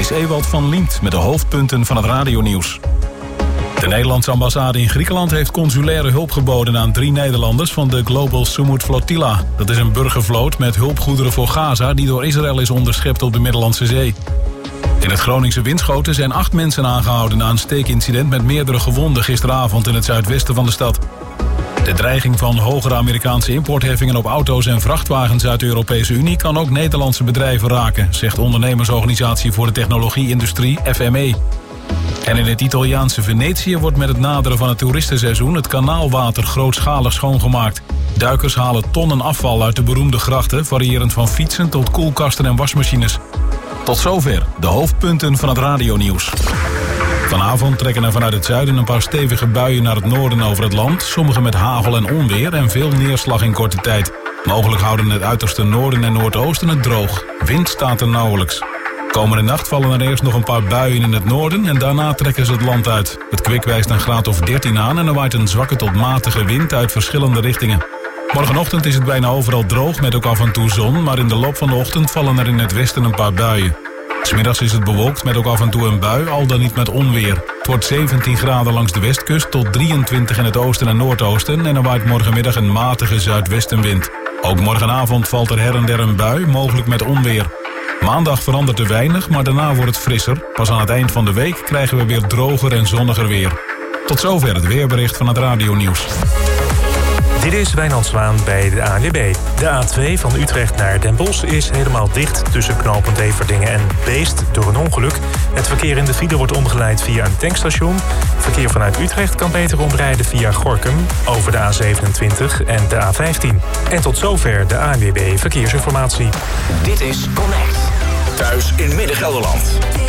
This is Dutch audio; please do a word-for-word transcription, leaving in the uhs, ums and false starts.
is Ewald van Liemt met de hoofdpunten van het radionieuws. De Nederlandse ambassade in Griekenland heeft consulaire hulp geboden aan drie Nederlanders van de Global Sumut Flotilla. Dat is een burgervloot met hulpgoederen voor Gaza die door Israël is onderschept op de Middellandse Zee. In het Groningse Winschoten zijn acht mensen aangehouden na een steekincident met meerdere gewonden gisteravond in het zuidwesten van de stad. De dreiging van hogere Amerikaanse importheffingen op auto's en vrachtwagens uit de Europese Unie kan ook Nederlandse bedrijven raken, zegt ondernemersorganisatie voor de technologie-industrie F M E. En in het Italiaanse Venetië wordt met het naderen van het toeristenseizoen het kanaalwater grootschalig schoongemaakt. Duikers halen tonnen afval uit de beroemde grachten, variërend van fietsen tot koelkasten en wasmachines. Tot zover de hoofdpunten van het radionieuws. Vanavond trekken er vanuit het zuiden een paar stevige buien naar het noorden over het land. Sommige met hagel en onweer en veel neerslag in korte tijd. Mogelijk houden het uiterste noorden en noordoosten het droog. Wind staat er nauwelijks. Komende nacht vallen er eerst nog een paar buien in het noorden en daarna trekken ze het land uit. Het kwik wijst een graad of dertien aan en er waait een zwakke tot matige wind uit verschillende richtingen. Morgenochtend is het bijna overal droog met ook af en toe zon, maar in de loop van de ochtend vallen er in het westen een paar buien. 'S Middags is het bewolkt met ook af en toe een bui, al dan niet met onweer. Het wordt zeventien graden langs de westkust tot drieëntwintig in het oosten en noordoosten en er waait morgenmiddag een matige zuidwestenwind. Ook morgenavond valt er her en der een bui, mogelijk met onweer. Maandag verandert er weinig, maar daarna wordt het frisser. Pas aan het eind van de week krijgen we weer droger en zonniger weer. Tot zover het weerbericht van het radionieuws. Dit is Wijnand Zwaan bij de A N W B. De A twee van Utrecht naar Den Bosch is helemaal dicht tussen knooppunt Everdingen en Beest door een ongeluk. Het verkeer in de file wordt omgeleid via een tankstation. Verkeer vanuit Utrecht kan beter omrijden via Gorinchem over de A zevenentwintig en de A vijftien. En tot zover de A N W B Verkeersinformatie. Dit is Connect. Thuis in Midden-Gelderland.